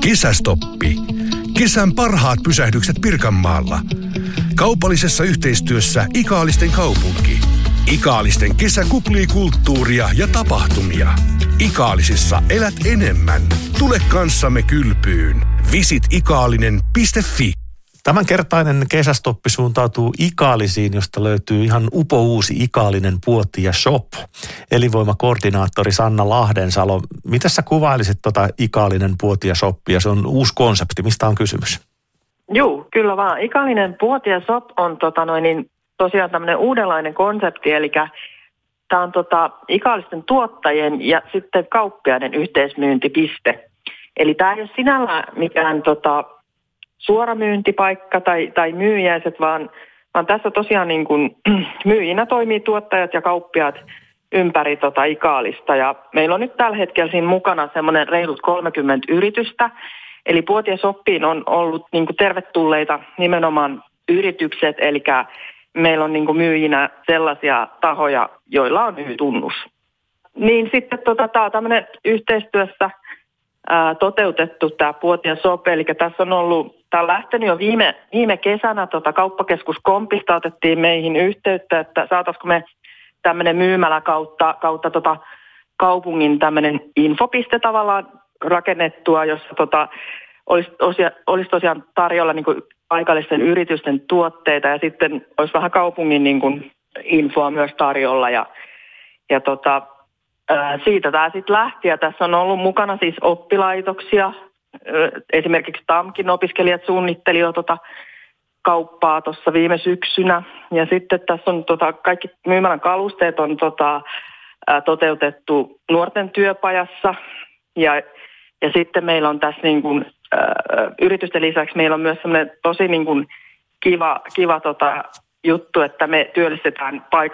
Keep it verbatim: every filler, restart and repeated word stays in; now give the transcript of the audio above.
Kesästoppi. Kesän parhaat pysähdykset Pirkanmaalla. Kaupallisessa yhteistyössä Ikaalisten kaupunki. Ikaalisten kesä kuplii kulttuuria ja tapahtumia. Ikaalisissa elät enemmän. Tule kanssamme kylpyyn. Visit ikaalinen piste fi. Tämänkertainen kesästoppi suuntautuu Ikaalisiin, josta löytyy ihan upouusi Ikaalinen Puoti ja Shop. Elinvoimakoordinaattori Sanna Lahdensalo. Miten sä kuvailisit tota Ikaalinen Puoti ja Shopia? Se on uusi konsepti. Mistä on kysymys? Joo, kyllä vaan. Ikaalinen Puoti ja Shop on tota noin, niin tosiaan tämmöinen uudenlainen konsepti, eli tämä on tota ikaalisten tuottajien ja sitten kauppiaiden yhteismyyntipiste. Eli tämä ei ole sinällään mikään tota suoramyyntipaikka tai, tai myyjäiset, vaan, vaan tässä tosiaan niin kuin myyjinä toimii tuottajat ja kauppiaat ympäri tota Ikaalista. Ja meillä on nyt tällä hetkellä siinä mukana semmoinen reilut kolmekymmentä yritystä. Eli Puoti ja Shoppiin on ollut niin kuin tervetulleita nimenomaan yritykset, eli meillä on niin kuin myyjinä sellaisia tahoja, joilla on Y-tunnus. Niin sitten tota, tämä on tämmöinen yhteistyössä ää, toteutettu tämä Puoti ja Shop, eli tässä on ollut, tämä on lähtenyt jo viime, viime kesänä tota, kauppakeskus Kompista otettiin meihin yhteyttä, että saataisiko me tämmöinen myymälä kautta, kautta tota, kaupungin tämmöinen infopiste tavallaan rakennettua, jossa tota, olisi, osia, olisi tosiaan tarjolla niin kuin paikallisten yritysten tuotteita ja sitten olisi vähän kaupungin niin kuin infoa myös tarjolla ja, ja tota, ää, siitä tämä sitten lähti ja tässä on ollut mukana siis oppilaitoksia, ää, esimerkiksi T A M-kin opiskelijat suunnitteli jo tota kauppaa tuossa viime syksynä ja sitten tässä on tota, kaikki myymälän kalusteet on tota, ää, toteutettu nuorten työpajassa ja, ja sitten meillä on tässä niin kuin yritysten lisäksi meillä on myös sellainen tosi niin kuin kiva, kiva tota juttu, että me työllistetään paikallisesti